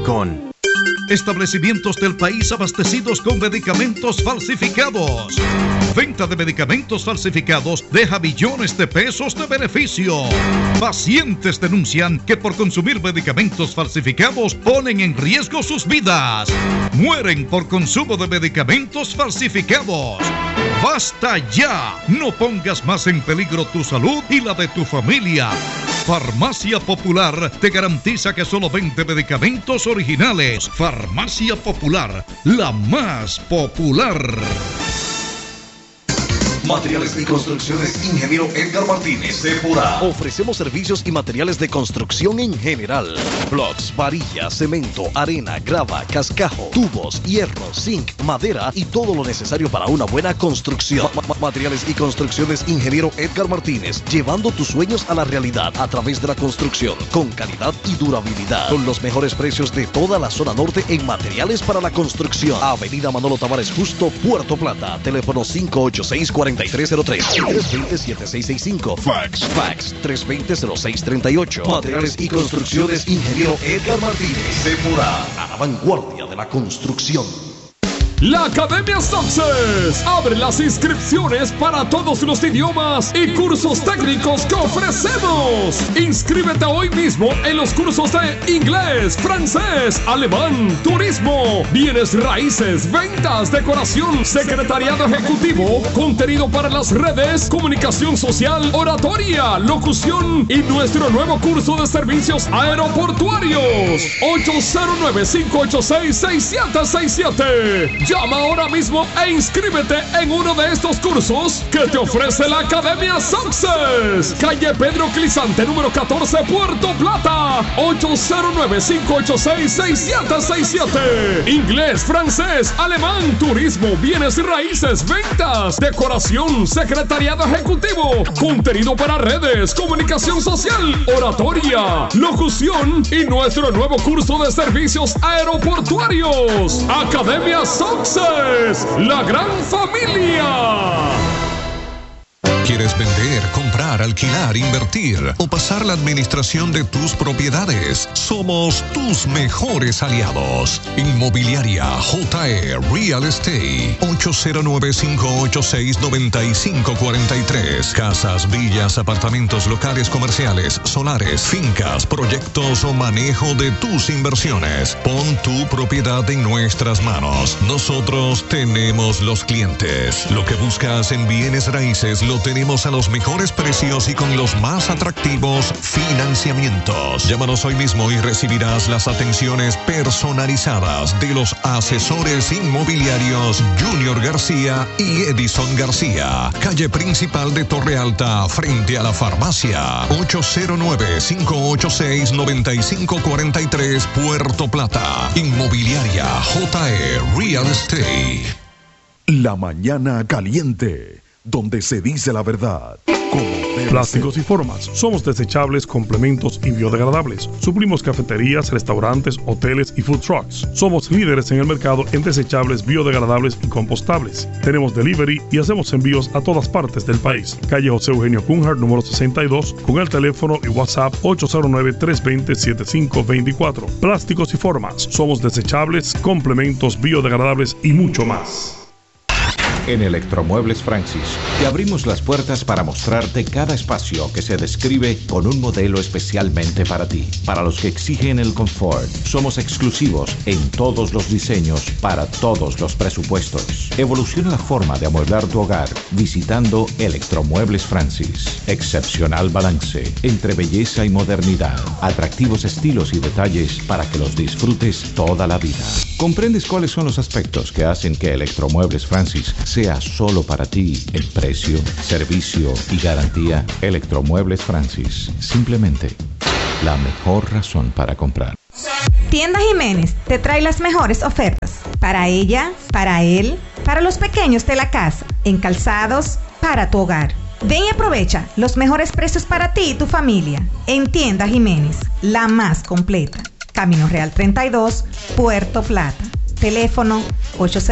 con establecimientos del país abastecidos con medicamentos falsificados. Venta de medicamentos falsificados deja millones de pesos de beneficio. Pacientes denuncian que por consumir medicamentos falsificados ponen en riesgo sus vidas. Mueren por consumo de medicamentos falsificados. ¡Basta ya! No pongas más en peligro tu salud y la de tu familia. Farmacia Popular te garantiza que solo vende medicamentos originales. Farmacia Popular, la más popular. Materiales y Construcciones Ingeniero Edgar Martínez de Pura. Ofrecemos servicios y materiales de construcción en general. Blocks, varillas, cemento, arena, grava, cascajo, tubos, hierro, zinc, madera y todo lo necesario para una buena construcción. Materiales y Construcciones Ingeniero Edgar Martínez, llevando tus sueños a la realidad a través de la construcción, con calidad y durabilidad. Con los mejores precios de toda la zona norte en materiales para la construcción. Avenida Manolo Tavares Justo, Puerto Plata. Teléfono 586-4303 y 320-7665. Fax 320-0638. Materiales y Construcciones Ingeniero Edgar Martínez de Pura, a la vanguardia de la construcción. La Academia Success abre las inscripciones para todos los idiomas y cursos técnicos que ofrecemos. Inscríbete hoy mismo en los cursos de inglés, francés, alemán, turismo, bienes raíces, ventas, decoración, secretariado ejecutivo, contenido para las redes, comunicación social, oratoria, locución y nuestro nuevo curso de servicios aeroportuarios. 809-586-6767. Llama ahora mismo e inscríbete en uno de estos cursos que te ofrece la Academia Success. Calle Pedro Clisante, número 14, Puerto Plata. 809-586-6767. Inglés, francés, alemán, turismo, bienes raíces, ventas, decoración, secretariado ejecutivo, contenido para redes, comunicación social, oratoria, locución y nuestro nuevo curso de servicios aeroportuarios. Academia Success, la gran familia. ¿Quieres vender, comprar, alquilar, invertir o pasar la administración de tus propiedades? Somos tus mejores aliados. Inmobiliaria JE Real Estate. 809-586-9543. Casas, villas, apartamentos, locales comerciales, solares, fincas, proyectos o manejo de tus inversiones. Pon tu propiedad en nuestras manos. Nosotros tenemos los clientes. Lo que buscas en bienes raíces lo tenemos a los mejores precios y con los más atractivos financiamientos. Llámanos hoy mismo y recibirás las atenciones personalizadas de los asesores inmobiliarios Junior García y Edison García. Calle principal de Torre Alta, frente a la farmacia. 809-586-9543, Puerto Plata. Inmobiliaria JE Real Estate. La mañana caliente, donde se dice la verdad. Plásticos y Formas. Somos desechables, complementos y biodegradables. Suplimos cafeterías, restaurantes, hoteles y food trucks. Somos líderes en el mercado en desechables, biodegradables y compostables. Tenemos delivery y hacemos envíos a todas partes del país. Calle José Eugenio Cunhard, número 62, con el teléfono y WhatsApp 809-320-7524. Plásticos y Formas. Somos desechables, complementos, biodegradables y mucho más. En Electromuebles Francis, te abrimos las puertas para mostrarte cada espacio que se describe con un modelo especialmente para ti. Para los que exigen el confort, somos exclusivos en todos los diseños para todos los presupuestos. Evoluciona la forma de amueblar tu hogar visitando Electromuebles Francis. Excepcional balance entre belleza y modernidad. Atractivos estilos y detalles para que los disfrutes toda la vida. ¿Comprendes cuáles son los aspectos que hacen que Electromuebles Francis sea solo para ti en precio, servicio y garantía? Electromuebles Francis, simplemente la mejor razón para comprar. Tienda Jiménez te trae las mejores ofertas para ella, para él, para los pequeños de la casa, en calzados, para tu hogar. Ven y aprovecha los mejores precios para ti y tu familia en Tienda Jiménez, la más completa. Camino Real 32, Puerto Plata. Teléfono 809